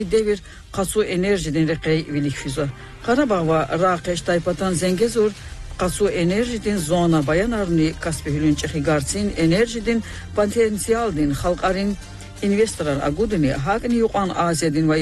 devir qasu enerjidin reqey vilikfizo. Qarabağ ve Raqeş taypatan zengezur qasu enerjidin zona bayanarni Kaspihülün çexigarsin enerjidin potansiyaldin xalqarin investorar agudini haqni yuqan Aziyadin ve